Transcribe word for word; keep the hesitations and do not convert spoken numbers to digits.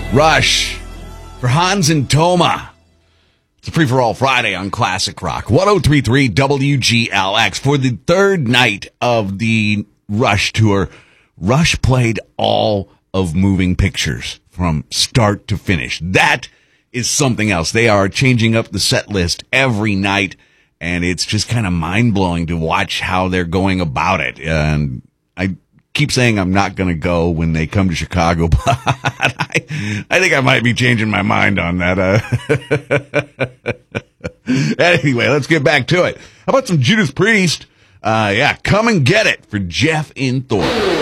Rush for Hans and Toma. It's a free-for-all Friday on Classic Rock. ten thirty-three W G L X. For the third night of the Rush tour, Rush played all of Moving Pictures from start to finish. That is something else. They are changing up the set list every night, and it's just kind of mind-blowing to watch how they're going about it. And I keep saying I'm not going to go when they come to Chicago, but I, I think I might be changing my mind on that. Uh, anyway, let's get back to it. How about some Judas Priest? Uh, yeah, Come and Get It for Jeff in Thorpe.